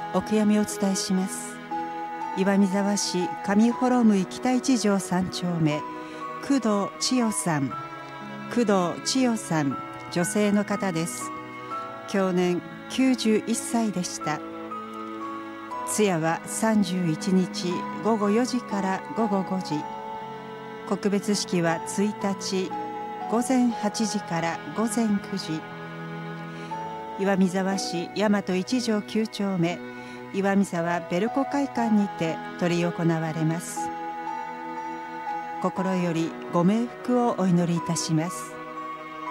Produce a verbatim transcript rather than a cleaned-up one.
お悔やみをお伝えします。岩見沢市上幌向北一条三丁目、工藤千代さん工藤千代さん、女性の方です。享年きゅうじゅういっさいでした。通夜はさんじゅういちにちごごよじからごごごじ、告別式はついたちごぜんはちじからごぜんくじ、岩見沢市大和一条きゅうちょうめ岩見沢ベルコ会館にて執り行われます。心よりご冥福をお祈りいたします。